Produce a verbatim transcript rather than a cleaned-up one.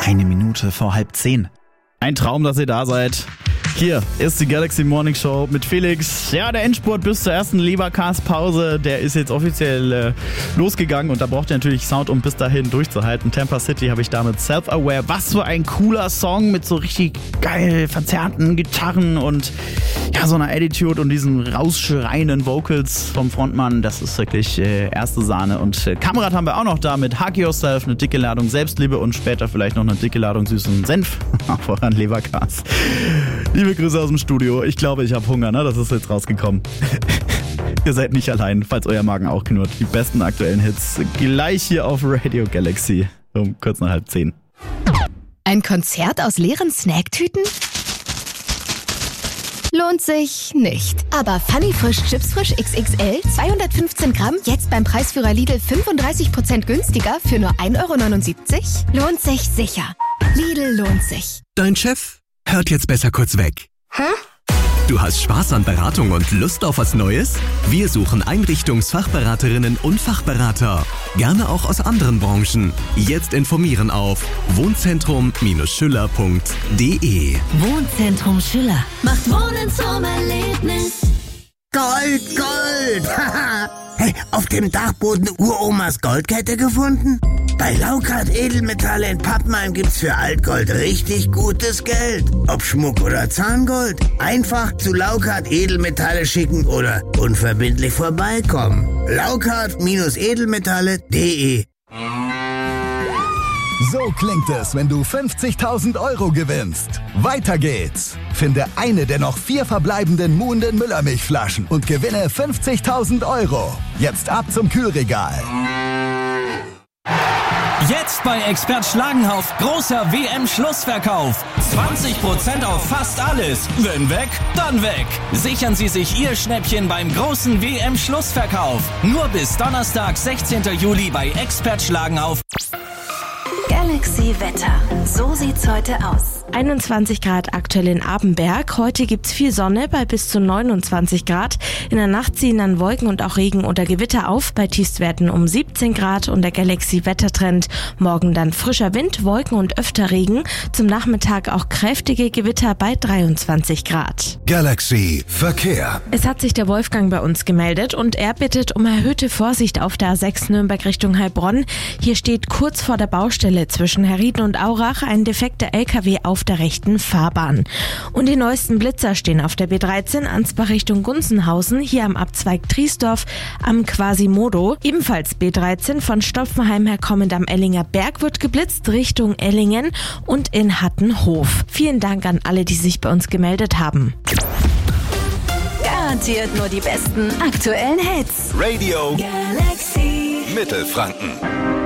Eine Minute vor halb zehn. Ein Traum, dass ihr da seid. Hier ist die Galaxy Morning Show mit Felix. Ja, der Endspurt bis zur ersten Leberkas-Pause, der ist jetzt offiziell äh, losgegangen und da braucht ihr natürlich Sound, um bis dahin durchzuhalten. Tampa City habe ich damit Self-Aware. Was für ein cooler Song mit so richtig geil verzerrten Gitarren und ja, so einer Attitude und diesen rausschreien Vocals vom Frontmann. Das ist wirklich äh, erste Sahne. Und äh, Kamerad haben wir auch noch da mit Hug Yourself, eine dicke Ladung Selbstliebe und später vielleicht noch eine dicke Ladung süßen Senf. Voran Leberkas. Liebe Grüße aus dem Studio. Ich glaube, ich habe Hunger, ne? Das ist jetzt rausgekommen. Ihr seid nicht allein, falls euer Magen auch knurrt. Die besten aktuellen Hits gleich hier auf Radio Galaxy um kurz nach halb zehn. Ein Konzert aus leeren Snacktüten? Lohnt sich nicht. Aber Funny Frisch Chips Frisch X X L zweihundertfünfzehn Gramm jetzt beim Preisführer Lidl fünfunddreißig Prozent günstiger für nur ein Euro neunundsiebzig? Lohnt sich sicher. Lidl lohnt sich. Dein Chef hört jetzt besser kurz weg. Hä? Du hast Spaß an Beratung und Lust auf was Neues? Wir suchen Einrichtungsfachberaterinnen und Fachberater. Gerne auch aus anderen Branchen. Jetzt informieren auf wohnzentrum Schüller punkt de. Wohnzentrum Schüller macht Wohnen zum Erlebnis. Gold, Gold! Hey, auf dem Dachboden Uromas Goldkette gefunden? Bei Laukart Edelmetalle in Pappenheim gibt's für Altgold richtig gutes Geld. Ob Schmuck oder Zahngold. Einfach zu Laukart Edelmetalle schicken oder unverbindlich vorbeikommen. Laukart Edelmetalle punkt de. So klingt es, wenn du fünfzigtausend Euro gewinnst. Weiter geht's. Finde eine der noch vier verbleibenden Muhnden Müllermilchflaschen und gewinne fünfzigtausend Euro. Jetzt ab zum Kühlregal. Jetzt bei Expert Schlagenhauf großer W M-Schlussverkauf. zwanzig Prozent auf fast alles. Wenn weg, dann weg. Sichern Sie sich Ihr Schnäppchen beim großen W M-Schlussverkauf. Nur bis Donnerstag, sechzehnten Juli bei Expert Schlagenhauf. Galaxy Wetter. So sieht's heute aus. einundzwanzig Grad aktuell in Abenberg. Heute gibt's viel Sonne bei bis zu neunundzwanzig Grad. In der Nacht ziehen dann Wolken und auch Regen oder Gewitter auf. Bei Tiefstwerten um siebzehn Grad und der Galaxy Wettertrend. Morgen dann frischer Wind, Wolken und öfter Regen. Zum Nachmittag auch kräftige Gewitter bei dreiundzwanzig Grad. Galaxy Verkehr. Es hat sich der Wolfgang bei uns gemeldet und er bittet um erhöhte Vorsicht auf der A sechs Nürnberg Richtung Heilbronn. Hier steht kurz vor der Baustelle zwischen Herrieden und Aurach ein defekter L K W auf der rechten Fahrbahn. Und die neuesten Blitzer stehen auf der B dreizehn Ansbach Richtung Gunzenhausen, hier am Abzweig Triesdorf am Quasimodo. Ebenfalls B dreizehn von Stopfenheim her kommend am Ellinger Berg wird geblitzt Richtung Ellingen und in Hattenhof. Vielen Dank an alle, die sich bei uns gemeldet haben. Garantiert nur die besten aktuellen Hits. Radio Galaxy Mittelfranken.